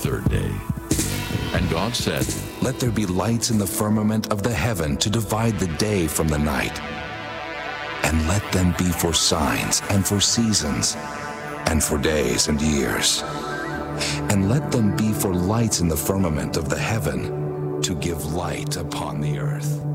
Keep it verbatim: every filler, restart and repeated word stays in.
third day. And God said, "Let there be lights in the firmament of the heaven to divide the day from the night. And let them be for signs and for seasons and for days and years. And let them be for lights in the firmament of the heaven to give light upon the earth."